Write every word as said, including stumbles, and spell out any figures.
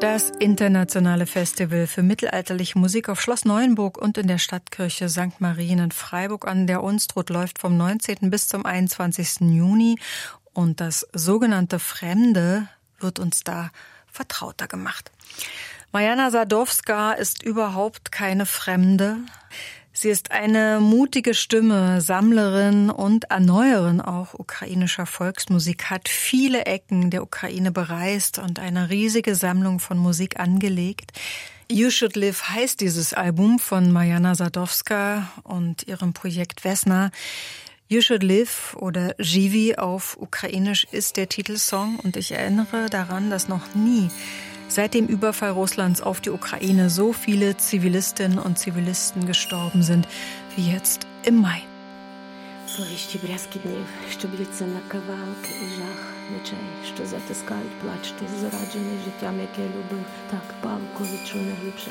Das internationale Festival für mittelalterliche Musik auf Schloss Neuenburg und in der Stadtkirche Sankt Marien in Freiburg an der Unstrut läuft vom neunzehnten bis zum einundzwanzigsten Juni. Und das sogenannte Fremde wird uns da vertrauter gemacht. Marjana Sadowska ist überhaupt keine Fremde. Sie ist eine mutige Stimme, Sammlerin und Erneuerin auch ukrainischer Volksmusik, hat viele Ecken der Ukraine bereist und eine riesige Sammlung von Musik angelegt. You Should Live heißt dieses Album von Marjana Sadowska und ihrem Projekt Vesna. You Should Live oder Żywi auf Ukrainisch ist der Titelsong und ich erinnere daran, dass noch nie seit dem Überfall Russlands auf die Ukraine so viele Zivilistinnen und Zivilisten gestorben sind wie jetzt im Mai. Зловіщі брязки днів, що б'ються на кавалки, і жах ночей, що затискають плач тих зараджених життям, яке любив, так палко відчув найглибше